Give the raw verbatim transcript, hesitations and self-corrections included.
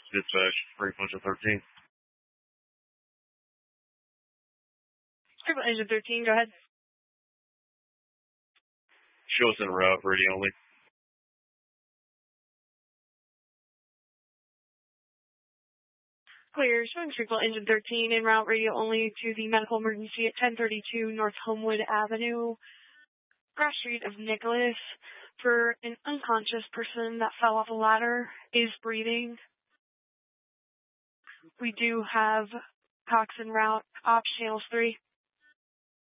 Dispatch, Frequency thirteen. Frequency Engine thirteen, go ahead. Show us en route, radio only. Clear, showing Frequency Engine thirteen en route, radio only to the medical emergency at ten thirty-two North Homewood Avenue, Grass Street of Nicholas, for an unconscious person that fell off a ladder, is breathing. We do have Cox en route, Ops Channels three.